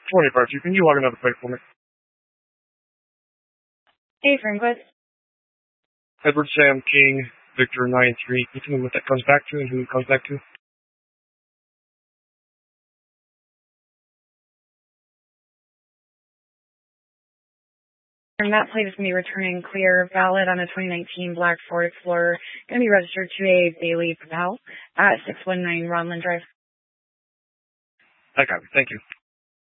25, can you log another plate for me? Hey, Franklin. Edward Sam King, Victor 9-3. Can you tell me what that comes back to and who it comes back to? And that plate is going to be returning clear, valid on a 2019 Black Ford Explorer. Going to be registered to a Bailey Propel at 619 Ronland Drive. I got it. Thank you.